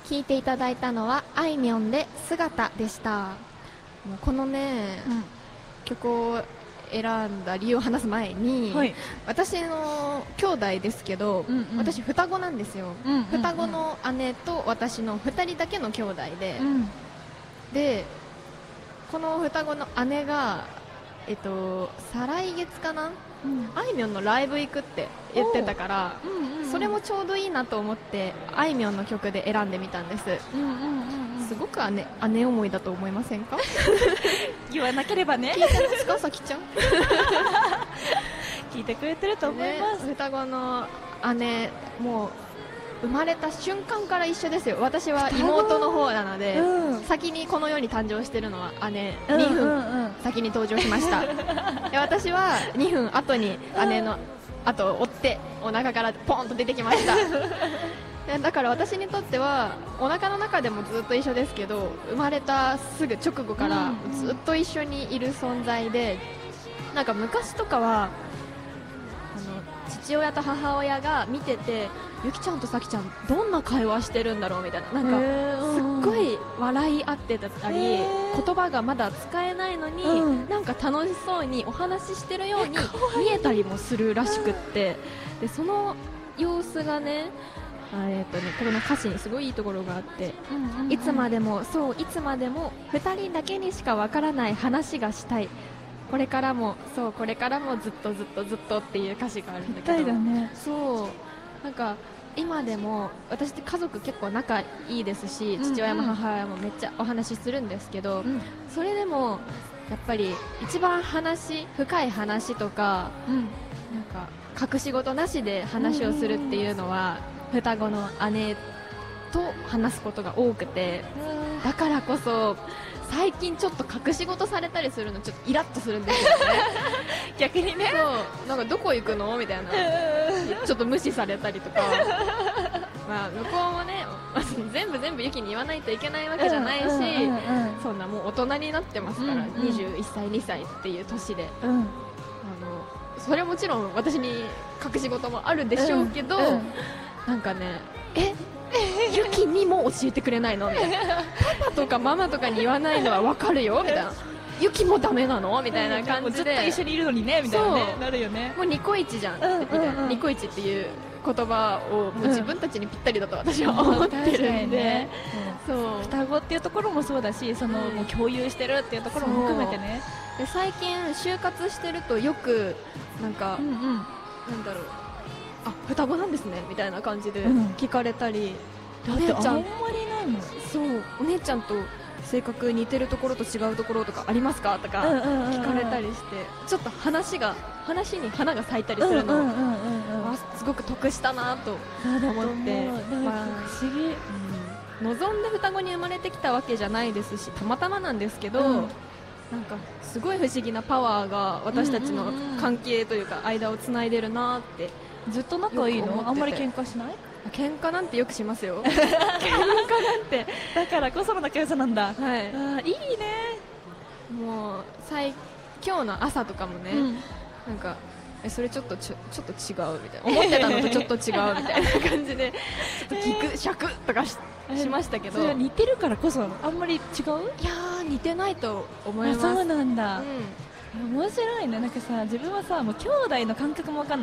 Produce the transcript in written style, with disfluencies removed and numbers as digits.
聴いていただいたのはあいみょんで姿でした。もうこのね、曲を選んだ理由を話す前に、 はい、 私の兄弟ですけど、私双子なんですよ、双子の姉と私の2人だけの兄弟で、でこの双子の姉が、再来月かな、あいみょんのライブ行くって言ってたから、それもちょうどいいなと思ってあいみょんの曲で選んでみたんです。すごく姉思いだと思いませんか？ 言わなければね。 聞いてますか、さきちゃん？ 聞いてくれてると思います。 双子の姉、もう生まれた瞬間から一緒ですよ。私は妹の方なので、先にこの世に誕生してるのは姉、2分先に登場しました。で私は2分後に姉の後を追ってお腹からポンと出てきました。だから私にとってはお腹の中でもずっと一緒ですけど、生まれたすぐ直後からずっと一緒にいる存在で、なんか昔とかは父親と母親が見てて、ゆきちゃんとさきちゃんどんな会話してるんだろうみたいな、なんかすっごい笑い合ってたり、言葉がまだ使えないのに、なんか楽しそうにお話ししてるように見えたりもするらしくって、でその様子がね、この歌詞にすごいいいところがあって、いつまでもそういつまでも2人だけにしかわからない話がしたい、これからもそうこれからもずっとずっとずっとっていう歌詞があるんだけど、そうなんか今でも私って家族結構仲いいですし、父親も母親もめっちゃお話しするんですけど、それでもやっぱり一番深い話とか、なんか隠し事なしで話をするっていうのは双子の姉と話すことが多くて、だからこそ最近ちょっと隠し事されたりするのちょっとイラッとするんですよね。 逆にね、 そうなんかどこ行くのみたいな、ちょっと無視されたりとか、まあ向こうもね全部ユキに言わないといけないわけじゃないし、そんなもう大人になってますから、21歳2歳っていう年で、それはもちろん私に隠し事もあるでしょうけど、なんかね、ユキにも教えてくれないのみたいな、パパとかママとかに言わないのは分かるよみたいな、ユキもダメなのみたいな感じで、 ずっと一緒にいるのにねみたいなね、なるよね。 もうニコイチじゃんみたいな、ニコイチっていう言葉をもう自分たちにぴったりだと私は思ってるんで、 そう双子っていうところもそうだし、そのもう共有してるっていうところも含めてね。 で最近就活してるとよくなんか、なんだろう、あ、双子なんですねみたいな感じで聞かれたり、 だってあんまりないもん。 そう、お姉ちゃんと性格似てるところと違うところとかありますかとか聞かれたりして、ちょっと話に花が咲いたりするの、すごく得したなと思って、 不思議、 望んで双子に生まれてきたわけじゃないですし、たまたまなんですけど、なんかすごい不思議なパワーが私たちの関係というか間をつないでるなって。 ずっと仲いいの？あんまり喧嘩しない？ 喧嘩なんてよくしますよ。喧嘩なんてだからこその仲良さなんだ。 はい、 いいね。 もう今日の朝とかもね、なんかそれちょっと違うみたいな、思ってたのとちょっと違うみたいな感じでちょっとギクシャクとかしましたけど、 それは似てるからこそあんまり違う？ いやー、似てないと思います。 そうなんだ、面白いね。なんかさ、自分はさ、もう兄弟の感覚もわかんない